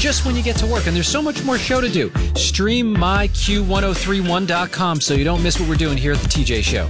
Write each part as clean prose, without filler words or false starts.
just when you get to work. And there's so much more show to do. Stream myQ1031.com so you don't miss what we're doing here at the TJ Show.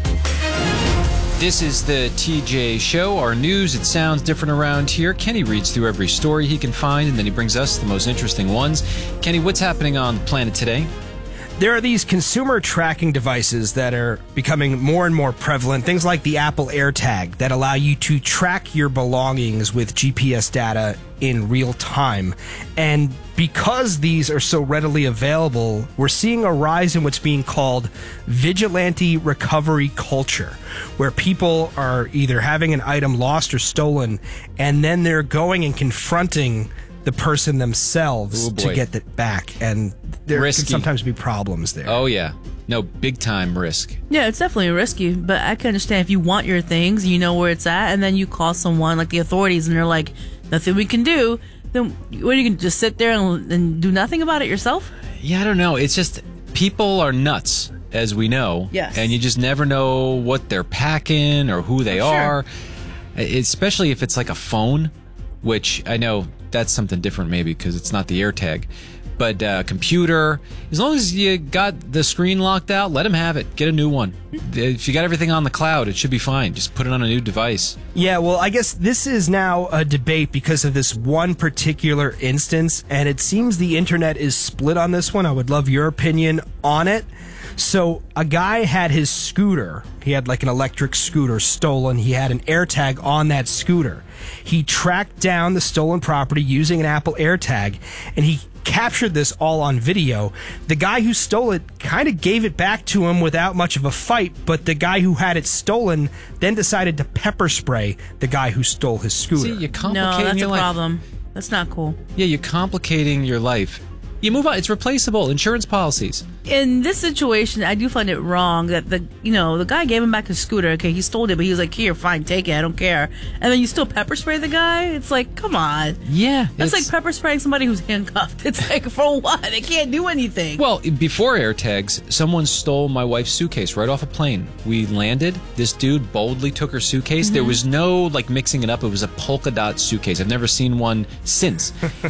This is the TJ Show. Our news, it sounds different around here. Kenny reads through every story he can find, and then he brings us the most interesting ones. Kenny, what's happening on the planet today? There are these consumer tracking devices that are becoming more and more prevalent. Things like the Apple AirTag that allow you to track your belongings with GPS data in real time. And because these are so readily available, we're seeing a rise in what's being called vigilante recovery culture, where people are either having an item lost or stolen, and then they're going and confronting the person themselves to get it back. And there can sometimes be problems there. Oh, yeah. No, big time risk. Yeah, it's definitely risky, but I can understand if you want your things, you know where it's at, and then you call someone like the authorities and they're like, nothing we can do, then what, are you going to just sit there and do nothing about it yourself? Yeah, I don't know. It's just people are nuts, as we know. Yes. And you just never know what they're packing or who they are. Especially if it's like a phone, which I know that's something different maybe because it's not the AirTag. But computer, as long as you got the screen locked out, let them have it. Get a new one. If you got everything on the cloud, it should be fine. Just put it on a new device. Yeah, well, I guess this is now a debate because of this one particular instance, and it seems the internet is split on this one. I would love your opinion on it. So a guy had his scooter. He had like an electric scooter stolen. He had an AirTag on that scooter. He tracked down the stolen property using an Apple AirTag, and he captured this all on video. The guy who stole it kind of gave it back to him without much of a fight, but the guy who had it stolen then decided to pepper spray the guy who stole his scooter. See, you're complicating No, that's your a life. problem. That's not cool. Yeah, you're complicating your life. You move on. It's replaceable. Insurance policies. In this situation, I do find it wrong that the guy gave him back his scooter. Okay, he stole it, but he was like, "Here, fine, take it. I don't care." And then you still pepper spray the guy. It's like, come on. Yeah, That's like pepper spraying somebody who's handcuffed. It's like, for what? They can't do anything. Well, before AirTags, someone stole my wife's suitcase right off a plane. We landed. This dude boldly took her suitcase. There was no like mixing it up. It was a polka dot suitcase. I've never seen one since.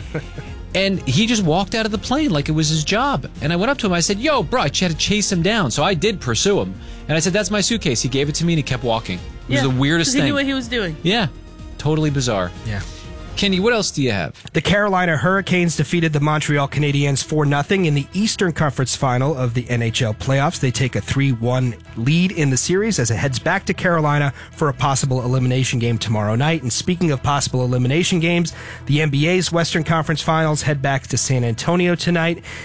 And he just walked out of the plane like it was his job. And I went up to him. I said, "Yo, bro," I had to chase him down. So I did pursue him. And I said, "That's my suitcase." He gave it to me and he kept walking. It was the weirdest thing. He knew what he was doing. Yeah. Totally bizarre. Yeah. Kenny, what else do you have? The Carolina Hurricanes defeated the Montreal Canadiens 4-0 in the Eastern Conference Final of the NHL playoffs. They take a 3-1 lead in the series as it heads back to Carolina for a possible elimination game tomorrow night. And speaking of possible elimination games, the NBA's Western Conference Finals head back to San Antonio tonight.